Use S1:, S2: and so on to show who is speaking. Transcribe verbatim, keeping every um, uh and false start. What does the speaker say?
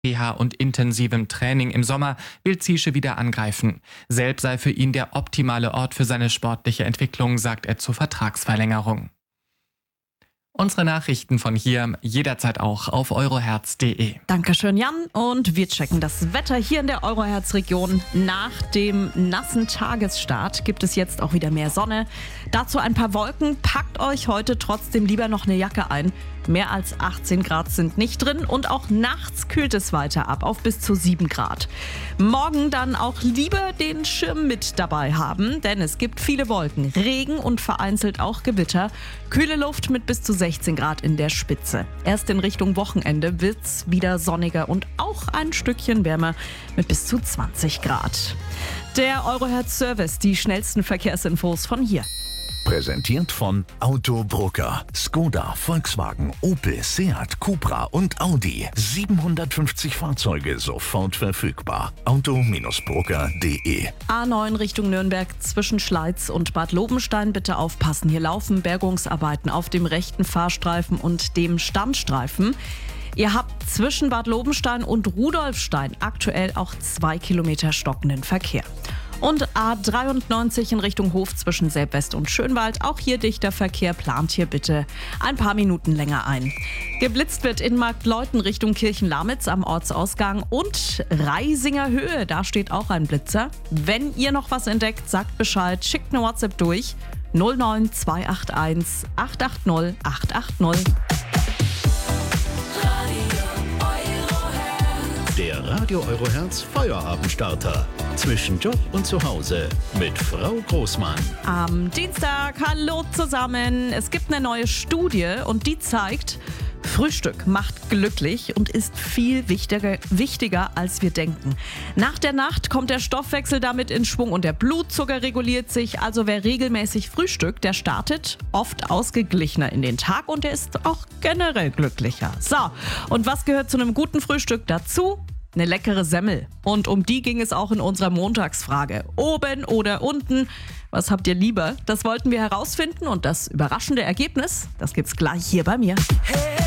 S1: Reha und intensivem Training im Sommer will Ziesche wieder angreifen. Selb sei für ihn der optimale Ort für seine sportliche Entwicklung, sagt er zur Vertragsverlängerung. Unsere Nachrichten von hier jederzeit auch auf euroherz punkt de.
S2: Dankeschön, Jan. Und wir checken das Wetter hier in der Euroherz-Region. Nach dem nassen Tagesstart gibt es jetzt auch wieder mehr Sonne. Dazu ein paar Wolken. Packt euch heute trotzdem lieber noch eine Jacke ein. Mehr als achtzehn Grad sind nicht drin und auch nachts kühlt es weiter ab auf bis zu sieben Grad. Morgen dann auch lieber den Schirm mit dabei haben, denn es gibt viele Wolken, Regen und vereinzelt auch Gewitter. Kühle Luft mit bis zu sechzehn Grad in der Spitze. Erst in Richtung Wochenende wird's wieder sonniger und auch ein Stückchen wärmer mit bis zu zwanzig Grad. Der Euroherz Service, die schnellsten Verkehrsinfos von hier.
S3: Präsentiert von Autobrucker. Skoda, Volkswagen, Opel, Seat, Cupra und Audi. siebenhundertfünfzig Fahrzeuge sofort verfügbar. auto Brucker punkt de.
S2: A neun Richtung Nürnberg zwischen Schleiz und Bad Lobenstein. Bitte aufpassen, hier laufen Bergungsarbeiten auf dem rechten Fahrstreifen und dem Standstreifen. Ihr habt zwischen Bad Lobenstein und Rudolfstein aktuell auch zwei Kilometer stockenden Verkehr. Und A dreiundneunzig in Richtung Hof zwischen Selbwest und Schönwald. Auch hier dichter Verkehr, plant hier bitte ein paar Minuten länger ein. Geblitzt wird in Marktleuthen Richtung Kirchenlamitz am Ortsausgang und Reisinger Höhe. Da steht auch ein Blitzer. Wenn ihr noch was entdeckt, sagt Bescheid, schickt eine WhatsApp durch. null neun zwei acht eins acht acht null acht acht null.
S4: Der Radio Euroherz Feierabenstarter. Zwischen Job und Zuhause mit Frau Großmann.
S2: Am Dienstag, hallo zusammen. Es gibt eine neue Studie und die zeigt, Frühstück macht glücklich und ist viel wichtiger, wichtiger, als wir denken. Nach der Nacht kommt der Stoffwechsel damit in Schwung und der Blutzucker reguliert sich. Also wer regelmäßig frühstückt, der startet oft ausgeglichener in den Tag und der ist auch generell glücklicher. So, und was gehört zu einem guten Frühstück dazu? Eine leckere Semmel. Und um die ging es auch in unserer Montagsfrage. Oben oder unten? Was habt ihr lieber? Das wollten wir herausfinden und das überraschende Ergebnis, das gibt's gleich hier bei mir.
S5: Hey.